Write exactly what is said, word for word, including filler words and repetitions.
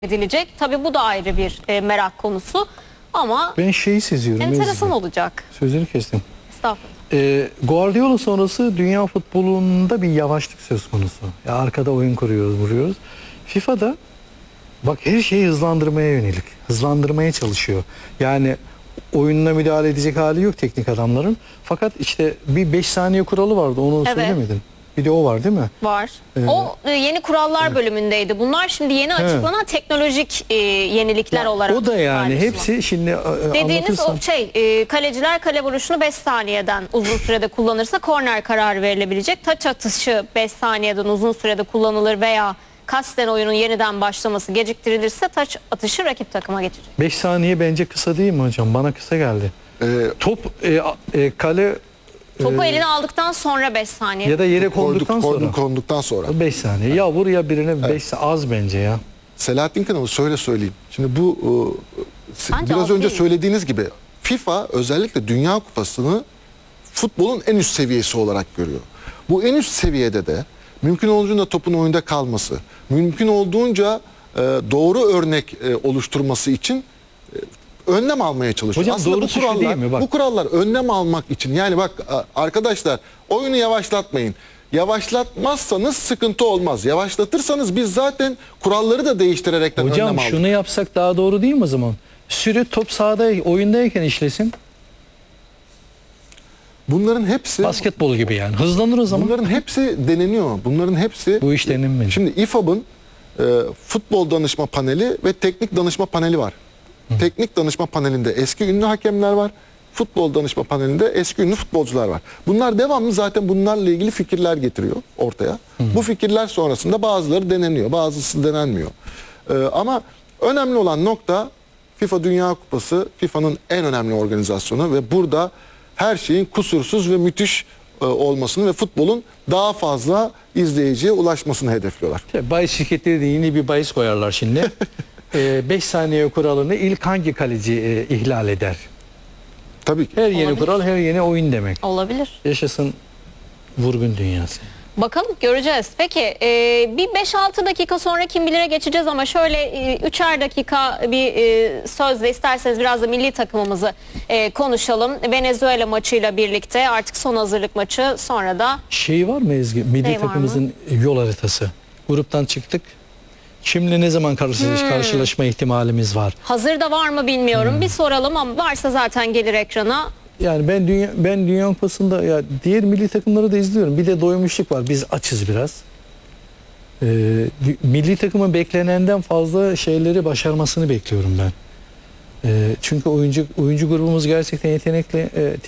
edilecek. Tabii bu da ayrı bir e, merak konusu ama Ben şeyi seziyorum. enteresan Ezgi. olacak. Sözünü kestim. Estağfurullah. Ee, Guardiola sonrası dünya futbolunda bir yavaşlık söz konusu. Ya arkada oyun kuruyoruz, vuruyoruz. FIFA'da bak her şeyi hızlandırmaya yönelik. Hızlandırmaya çalışıyor. Yani oyununa müdahale edecek hali yok teknik adamların. Fakat işte bir beş saniye kuralı vardı. Onu Evet. söylemedin. Bir de o var değil mi? Var. Ee, o e, yeni kurallar evet. bölümündeydi. Bunlar şimdi yeni açıklanan teknolojik e, yenilikler ya, olarak. o da yani paylaşılan. hepsi şimdi e, dediğiniz anlatırsam... o şey e, kaleciler kale vuruşunu beş saniyeden uzun sürede kullanırsa korner kararı verilebilecek. Taç atışı beş saniyeden uzun sürede kullanılır veya kasten oyunun yeniden başlaması geciktirilirse taç atışı rakip takıma geçecek. beş saniye bence kısa değil mi hocam? Bana kısa geldi. Ee, Top e, e, kale Topu e, eline aldıktan sonra beş saniye. ya da yere konduktan konduk, sonra. konduktan sonra. beş saniye. Ya vur ya birine beş saniye az bence ya. Selahattin Kanalı şöyle söyleyeyim. Şimdi bu e, Bence biraz az önce değil. söylediğiniz gibi FIFA özellikle Dünya Kupası'nı futbolun en üst seviyesi olarak görüyor. Bu en üst seviyede de mümkün olduğunca topun oyunda kalması, mümkün olduğunca e, doğru örnek e, oluşturması için e, önlem almaya çalışıyor. Hocam Aslında bu doğrusu şu kurallar, değil mi? Bak. bu kurallar önlem almak için. Yani bak arkadaşlar oyunu yavaşlatmayın. Yavaşlatmazsanız sıkıntı olmaz. Yavaşlatırsanız biz zaten kuralları da değiştirerekten önlem Hocam aldık. şunu yapsak daha doğru değil mi o zaman? Süre top sahada oyundayken işlesin. Bunların hepsi Basketbol gibi yani. Hızlanır o zaman. bunların hepsi deneniyor. Bunların hepsi Bu iş denenmeli. Şimdi İ F A B'ın e, futbol danışma paneli ve teknik danışma paneli var. Hı. Teknik danışma panelinde eski ünlü hakemler var. Futbol danışma panelinde eski ünlü futbolcular var. Bunlar devamlı zaten bunlarla ilgili fikirler getiriyor ortaya. Hı. Bu fikirler sonrasında bazıları deneniyor, bazısı denenmiyor. E, ama önemli olan nokta FIFA Dünya Kupası, FIFA'nın en önemli organizasyonu ve burada her şeyin kusursuz ve müthiş e, olmasını ve futbolun daha fazla izleyiciye ulaşmasını hedefliyorlar. Bahis şirketleri de yeni bir bahis koyarlar şimdi. beş saniye kuralını ilk hangi kaleci e, ihlal eder? Tabii ki. Her yeni Olabilir. kural her yeni oyun demek. Olabilir. Yaşasın vurgun dünyası. Bakalım göreceğiz. Peki e, bir beş altı dakika sonra kim bilire geçeceğiz ama şöyle e, üçer dakika bir e, sözle isterseniz biraz da milli takımımızı e, konuşalım. Venezuela maçıyla birlikte artık son hazırlık maçı, sonra da Şey var mı Ezgi? Milli Ne var takımımızın yol haritası. Gruptan çıktık. Şimdi ne zaman karşılaş, Hmm. karşılaşma ihtimalimiz var? hazırda var mı bilmiyorum. Hmm. Bir soralım ama varsa zaten gelir ekrana. Yani ben dünya ben Dünya Kupası'nda ya diğer milli takımları da izliyorum. Bir de doymuşluk var. Biz açız biraz. Ee, milli takımın beklenenden fazla şeyleri başarmasını bekliyorum ben. Ee, çünkü oyuncu oyuncu grubumuz gerçekten yetenekli. Ee,